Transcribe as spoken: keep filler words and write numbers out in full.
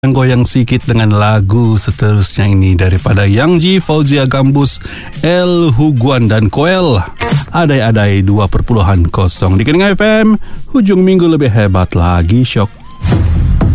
goyang sikit dengan lagu seterusnya ini daripada Yang Ji, Fauzia Gambus, El Huguan dan Koel. Adai-adai dua perpuluhan kosong di Kening F M. Hujung minggu lebih hebat lagi, syok.